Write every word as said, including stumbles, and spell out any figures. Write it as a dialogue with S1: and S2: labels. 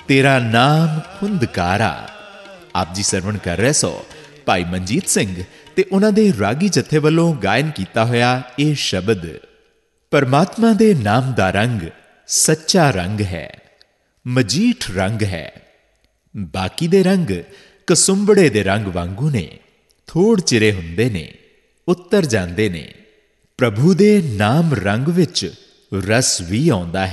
S1: ਤੇਰਾ ਨਾਮ ਖੁੰਦਕਾਰਾ। ਆਪ ਜੀ ਸਰਵਣ ਕਰ ਰਹੇ ਸੋ ਭਾਈ ਮਨਜੀਤ ਸਿੰਘ ਤੇ ਉਹਨਾਂ ਦੇ ਰਾਗੀ ਜਥੇ ਵੱਲੋਂ ਗਾਇਨ ਕੀਤਾ ਹੋਇਆ ਇਹ ਸ਼ਬਦ। ਪਰਮਾਤਮਾ ਦੇ ਨਾਮ ਦਾ ਰੰਗ ਸੱਚਾ ਰੰਗ ਹੈ, ਮਜੀਠ ਰੰਗ ਹੈ। ਬਾਕੀ ਦੇ ਰੰਗ ਕਸੁੰਬੜੇ ਦੇ ਰੰਗ ਵਾਂਗੂ ਨੇ, ਥੋੜ ਚਿਰੇ ਹੁੰਦੇ ਨੇ, ਉੱਤਰ ਜਾਂਦੇ ਨੇ। ਪ੍ਰਭੂ ਦੇ ਨਾਮ ਰੰਗ ਵਿੱਚ ਰਸ ਵੀ ਆਉਂਦਾ ਹੈ।